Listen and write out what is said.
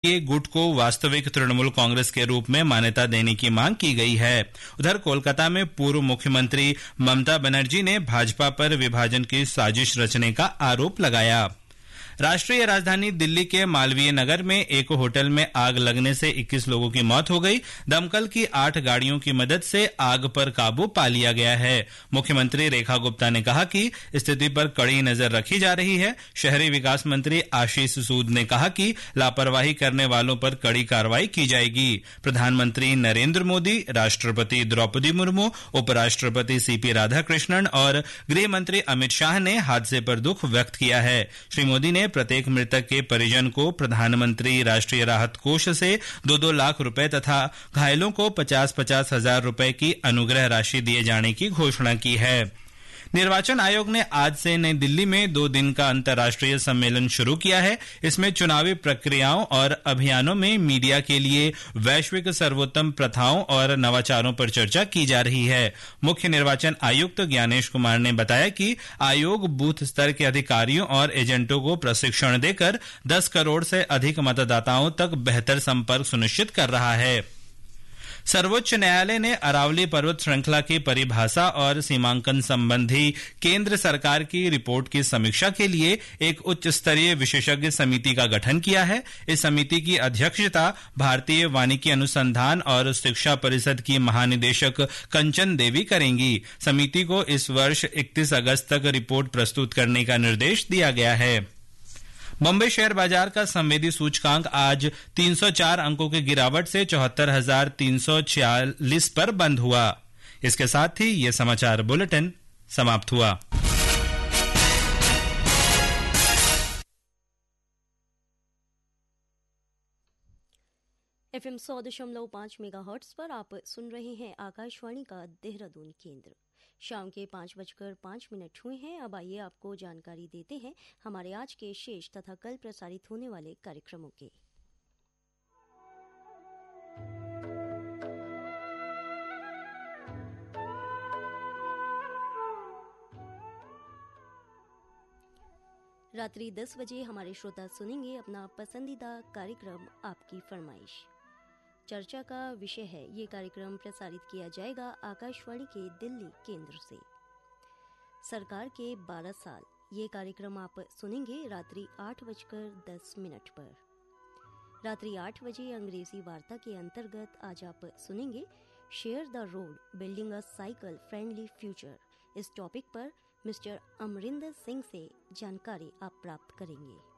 ये गुट को वास्तविक तृणमूल कांग्रेस के रूप में मान्यता देने की मांग की गई है। उधर कोलकाता में पूर्व मुख्यमंत्री ममता बनर्जी ने भाजपा पर विभाजन की साजिश रचने का आरोप लगाया। राष्ट्रीय राजधानी दिल्ली के मालवीय नगर में एक होटल में आग लगने से 21 लोगों की मौत हो गई। दमकल की 8 गाड़ियों की मदद से आग पर काबू पा लिया गया है। मुख्यमंत्री रेखा गुप्ता ने कहा कि स्थिति पर कड़ी नजर रखी जा रही है। शहरी विकास मंत्री आशीष सूद ने कहा कि लापरवाही करने वालों पर कड़ी कार्रवाई की जाएगी। प्रधानमंत्री नरेंद्र मोदी, राष्ट्रपति द्रौपदी मुर्मू, उपराष्ट्रपति सीपी राधाकृष्णन और गृह मंत्री अमित शाह ने हादसे पर दुख व्यक्त किया है। श्री मोदी ने प्रत्येक मृतक के परिजन को प्रधानमंत्री राष्ट्रीय राहत कोष से 2-2 लाख रुपए तथा घायलों को 50-50 हजार रुपए की अनुग्रह राशि दिए जाने की घोषणा की है। निर्वाचन आयोग ने आज से नई दिल्ली में 2 दिन का अंतर्राष्ट्रीय सम्मेलन शुरू किया है। इसमें चुनावी प्रक्रियाओं और अभियानों में मीडिया के लिए वैश्विक सर्वोत्तम प्रथाओं और नवाचारों पर चर्चा की जा रही है। मुख्य निर्वाचन आयुक्त ज्ञानेश कुमार ने बताया कि आयोग बूथ स्तर के अधिकारियों और एजेंटों को प्रशिक्षण देकर 10 करोड़ से अधिक मतदाताओं तक बेहतर संपर्क सुनिश्चित कर रहा है। सर्वोच्च न्यायालय ने अरावली पर्वत श्रृंखला की परिभाषा और सीमांकन संबंधी केंद्र सरकार की रिपोर्ट की समीक्षा के लिए एक उच्च स्तरीय विशेषज्ञ समिति का गठन किया है। इस समिति की अध्यक्षता भारतीय वानिकी अनुसंधान और शिक्षा परिषद की महानिदेशक कंचन देवी करेंगी। समिति को इस वर्ष 31 अगस्त तक रिपोर्ट प्रस्तुत करने का निर्देश दिया गया है। बॉम्बे शेयर बाजार का संवेदी सूचकांक आज 304 अंकों की गिरावट से 74,346 पर बंद हुआ। इसके साथ ही ये समाचार बुलेटिन समाप्त हुआ। FM 100.5 मेगाहर्ट्ज पर आप सुन रहे हैं आकाशवाणी का देहरादून केंद्र। शाम के 5:05 हुए हैं। अब आइए आपको जानकारी देते हैं हमारे आज के शेष तथा कल प्रसारित होने वाले कार्यक्रमों के। रात्रि 10 बजे हमारे श्रोता सुनेंगे अपना पसंदीदा कार्यक्रम आपकी फरमाइश। चर्चा का विषय है, ये कार्यक्रम प्रसारित किया जाएगा आकाशवाणी के दिल्ली केंद्र से। सरकार के 12 साल, ये कार्यक्रम आप सुनेंगे रात्रि 8:10 पर। रात्रि 8 बजे अंग्रेजी वार्ता के अंतर्गत आज आप सुनेंगे share the road, building a cycle friendly future. इस टॉपिक पर मिस्टर अमरिंदर सिंह से जानकारी आप प्राप्त करेंगे।